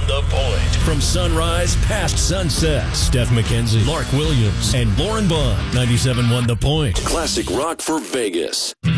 The Point. From sunrise past sunset, Steph McKenzie, Lark Williams, and Lauren Bond. 97.1 The Point. Classic rock for Vegas.